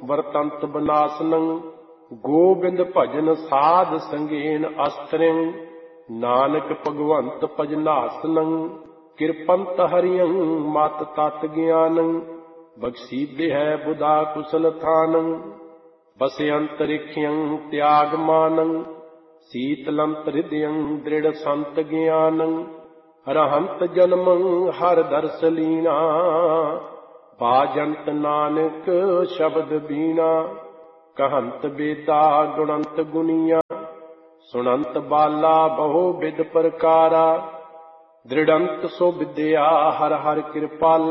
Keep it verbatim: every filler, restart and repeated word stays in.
ਵਰਤੰਤ ਬਨਾਸਨੰ। ਗੋਬਿੰਦ ਭਜਨ ਸਾਧ ਸੰਗੇਨ ਅਸਤਰਿੰ। ਨਾਨਕ ਭਗਵੰਤ ਭਜਨਾਸਨੰ। ਕਿਰਪੰਤ ਹਰਿਯੰ ਮਤ ਤਤ ਗਿਆਨੰ। ਬਖਸ਼ੀਦੇ ਹੈ ਬੁਧਾ ਕੁਸਲ ਥਾਨੰ। ਬਸੇ ਅੰਤਰਿਖਯੰ ਤਿਆਗ ਮਾਨੰ। ਸੀਤਲੰਤ ਹਿਰਦਯੰ ਦ੍ਰਿੜ ਸੰਤ ਗਿਆਨੰ। ਰਹੰਤ ਜਨਮੰ ਹਰ ਦਰਸ ਲੀਣਾ। ਬਾਜੰਤ ਨਾਨਕ ਸ਼ਬਦ ਬੀਣਾ। ਕਹੰਤ ਬੇਦਾ ਗੁਣੰਤ ਗੁਨੀਆ। ਸੁਣੰਤ ਬਾਲਾ ਬਹੁ ਵਿਦ ਪ੍ਰਕਾਰਾ। ਦ੍ਰਿੜੰਤ ਸੋ ਵਿਦਿਆ ਹਰ ਹਰ ਕਿਰਪਾਲਾ।